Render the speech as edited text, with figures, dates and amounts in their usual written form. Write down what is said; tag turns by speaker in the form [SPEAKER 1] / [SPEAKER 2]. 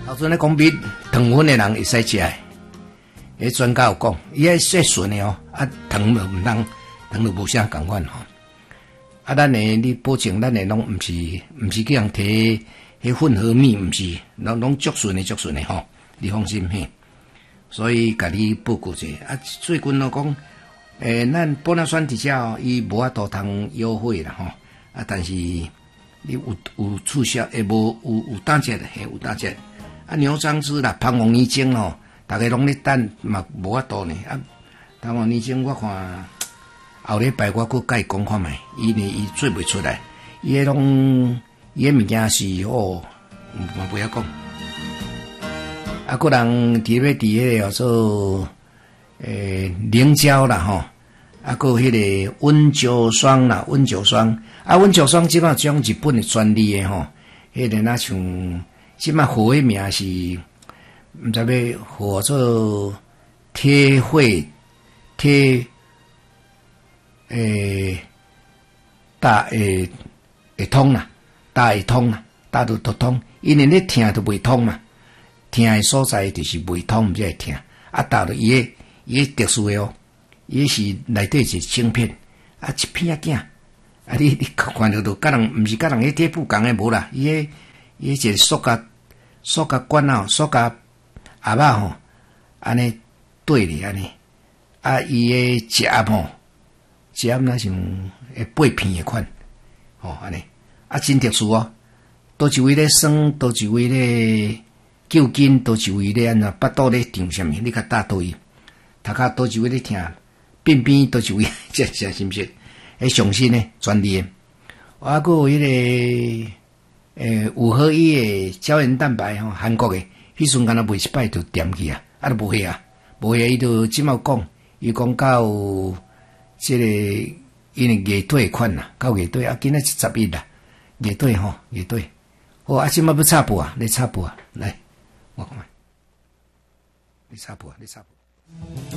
[SPEAKER 1] 头阵咧讲蜜糖分的人会使食的，迄专家有讲，伊迄说纯的哦，啊糖就毋通，糖就无啥共款吼。啊，咱的你保证咱的拢毋是去人摕迄混合米，毋是，拢足纯的吼，你放心嘿。所以甲你报告者，啊，最近我讲，咱玻尿酸伫遮哦，伊无法度通优惠啦吼，啊，但是你有促销，有打折的，有打折。啊，牛樟芝啦，芳王泥精哦，大家拢咧等嘛，无法度呢。啊，芳王泥精我看后礼拜我搁甲伊讲看觅，伊做袂出来，伊迄物件是哦，我不要讲。啊，个人伫咧伫迄个做凝胶啦吼，啊，个迄个温灸霜啦，温灸霜即摆种日本的专利的吼，迄个若像即摆号的名是毋知要号做贴大会通啦，大会通啦，大都通，因为你疼都袂通嘛。疼的所在就是袂通，毋才会疼。啊，到了伊个特殊的哦，伊是内底是晶片，啊一片仔镜，啊你看到都甲人，毋是甲人迄贴布共的无啦，伊个一个塑胶管啊，塑胶盒仔吼，安尼对咧安尼，啊伊个指甲吼，指甲若像8片的款，吼安尼，啊真特殊哦，倒一位咧酸，倒一位咧。究竟倒一位咧安怎巴肚咧长啥物？你甲搭倒伊，头壳倒一位咧疼，边倒一位这是毋是？迄上新诶专利诶，啊，还有迄个5合1的胶原蛋白吼，韩国诶，迄阵敢若卖一摆就掂去啊，啊都无货啊，伊就即马讲，伊讲到即个因为月底款啦，到月底啊，今仔11啦，月底吼，月底，好啊，即马要插播啊，来插播啊，来。我看，你插播。